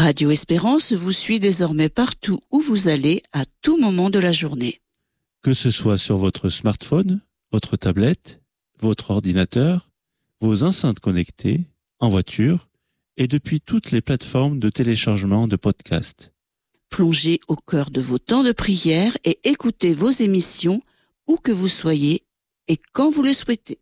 Radio Espérance vous suit désormais partout où vous allez, à tout moment de la journée. Que ce soit sur votre smartphone, votre tablette, votre ordinateur, vos enceintes connectées, en voiture et depuis toutes les plateformes de téléchargement de podcasts. Plongez au cœur de vos temps de prière et écoutez vos émissions où que vous soyez et quand vous le souhaitez.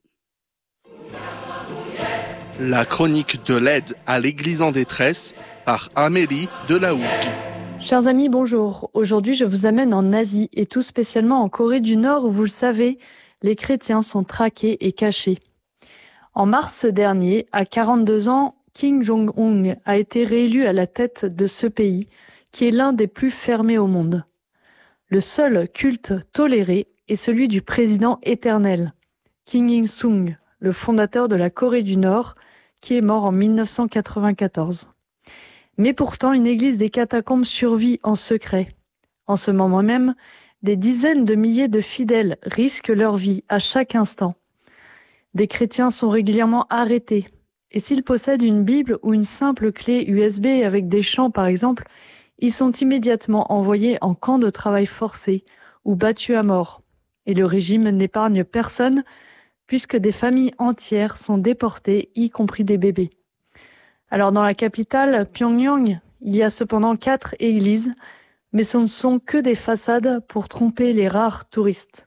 La chronique de l'aide à l'Église en détresse par Amélie Delahougue. Chers amis, bonjour. Aujourd'hui, je vous amène en Asie et tout spécialement en Corée du Nord où, vous le savez, les chrétiens sont traqués et cachés. En mars dernier, à 42 ans, Kim Jong-un a été réélu à la tête de ce pays, qui est l'un des plus fermés au monde. Le seul culte toléré est celui du président éternel, Kim Il-sung, le fondateur de la Corée du Nord, qui est mort en 1994. Mais pourtant, une église des catacombes survit en secret. En ce moment même, des dizaines de milliers de fidèles risquent leur vie à chaque instant. Des chrétiens sont régulièrement arrêtés. Et s'ils possèdent une Bible ou une simple clé USB avec des chants par exemple, ils sont immédiatement envoyés en camp de travail forcé ou battus à mort. Et le régime n'épargne personne puisque des familles entières sont déportées, y compris des bébés. Alors dans la capitale, Pyongyang, il y a cependant 4 églises, mais ce ne sont que des façades pour tromper les rares touristes.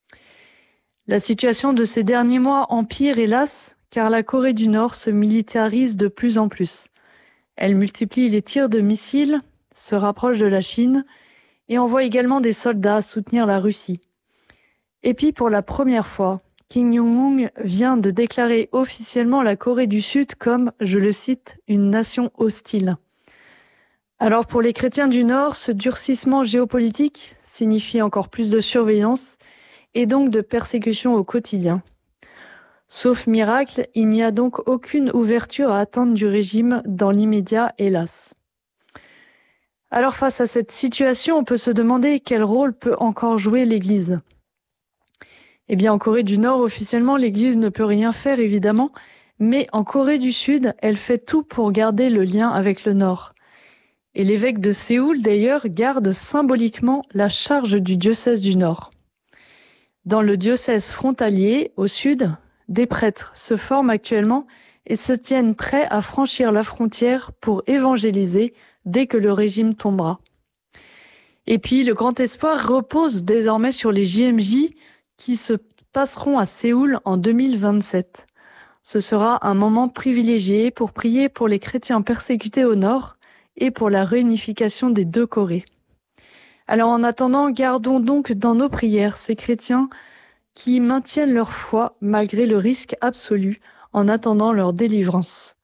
La situation de ces derniers mois empire, hélas, car la Corée du Nord se militarise de plus en plus. Elle multiplie les tirs de missiles, se rapproche de la Chine et envoie également des soldats soutenir la Russie. Et puis pour la première fois, Kim Jong-un vient de déclarer officiellement la Corée du Sud comme, je le cite, une nation hostile. Alors pour les chrétiens du Nord, ce durcissement géopolitique signifie encore plus de surveillance et donc de persécution au quotidien. Sauf miracle, il n'y a donc aucune ouverture à attendre du régime dans l'immédiat, hélas. Alors face à cette situation, on peut se demander quel rôle peut encore jouer l'Église. Eh bien, en Corée du Nord, officiellement, l'Église ne peut rien faire, évidemment, mais en Corée du Sud, elle fait tout pour garder le lien avec le Nord. Et l'évêque de Séoul, d'ailleurs, garde symboliquement la charge du diocèse du Nord. Dans le diocèse frontalier, au Sud, des prêtres se forment actuellement et se tiennent prêts à franchir la frontière pour évangéliser dès que le régime tombera. Et puis, le grand espoir repose désormais sur les JMJ qui se passeront à Séoul en 2027. Ce sera un moment privilégié pour prier pour les chrétiens persécutés au Nord et pour la réunification des deux Corées. Alors en attendant, gardons donc dans nos prières ces chrétiens qui maintiennent leur foi malgré le risque absolu en attendant leur délivrance.